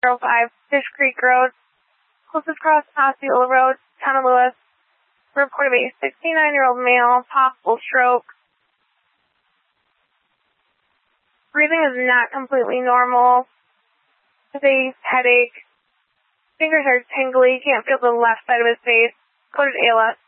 05, Fish Creek Road, closest cross Osceola Road, Town of Lewis. Report of a 69-year-old male, possible stroke. Breathing is not completely normal. Has a headache. Fingers are tingly. Can't feel the left side of his face. Coded ALS.